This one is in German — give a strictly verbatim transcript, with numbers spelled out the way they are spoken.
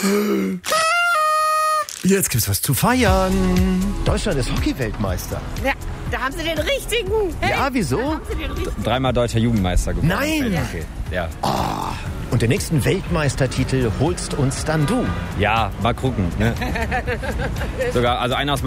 Jetzt gibt's was zu feiern. Deutschland ist Hockey-Weltmeister. Ja, da haben Sie den richtigen. Hey, Ja, wieso? da haben Sie den richtigen. Dreimal deutscher Jugendmeister geworden. Nein! Okay. Ja. Und den nächsten Weltmeistertitel holst uns dann du. ja, mal gucken. Ne? Sogar, also einer aus